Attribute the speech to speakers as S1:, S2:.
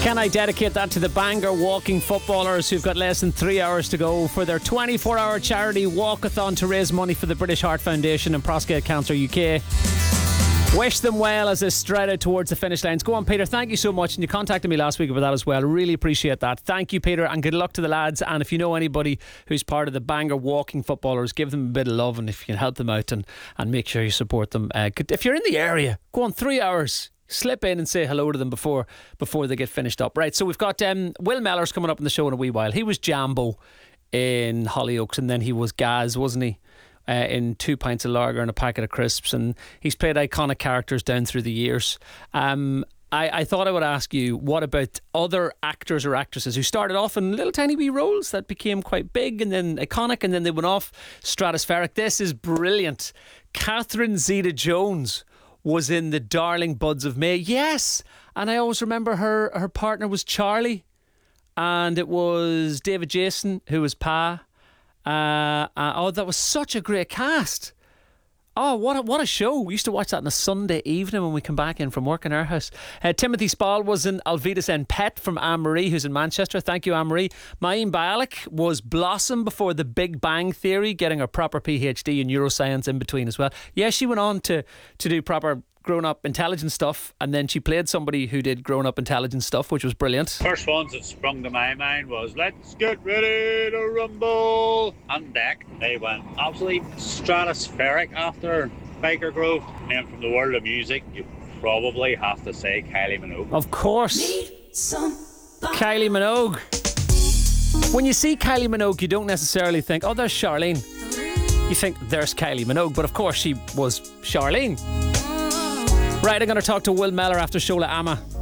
S1: Can I dedicate that to the Bangor walking footballers who've got less than 3 hours to go for their 24-hour charity walkathon to raise money for the British Heart Foundation and Prostate Cancer UK. Wish them well as they stride out towards the finish lines. Go on, Peter, thank you so much. And you contacted me last week about that as well. Really appreciate that. Thank you, Peter, and good luck to the lads. And if you know anybody who's part of the Bangor walking footballers, give them a bit of love, and if you can help them out and make sure you support them. If you're in the area, go on, 3 hours. Slip in and say hello to them before they get finished up. Right, so we've got Will Mellors coming up in the show in a wee while. He was Jambo in Hollyoaks, and then he was Gaz, wasn't he? In 2 pints of lager and a packet of crisps, and he's played iconic characters down through the years. I thought I would ask you, what about other actors or actresses who started off in little tiny wee roles that became quite big and then iconic, and then they went off stratospheric? This is brilliant. Catherine Zeta-Jones was in The Darling Buds of May. Yes, and I always remember her partner was Charlie, and it was David Jason who was Pa. That was such a great cast. Oh, what a show. We used to watch that on a Sunday evening when we come back in from work in our house. Timothy Spall was in Alvitas and Pet from Anne-Marie, who's in Manchester. Thank you, Anne-Marie. Mayim Bialik was Blossom before the Big Bang Theory, getting her proper PhD in neuroscience in between as well. Yeah, she went on to do proper grown-up intelligence stuff, and then she played somebody who did grown-up intelligence stuff, which was brilliant.
S2: First ones that sprung to my mind was Let's Get Ready to Rumble and Deck. They went absolutely stratospheric after Baker Grove. And then from the world of music, you probably have to say Kylie Minogue.
S1: Of course. Kylie Minogue. When you see Kylie Minogue, you don't necessarily think, oh, there's Charlene. You think, there's Kylie Minogue. But of course, she was Charlene. Right, I'm going to talk to Will Mellor after Shola Ama.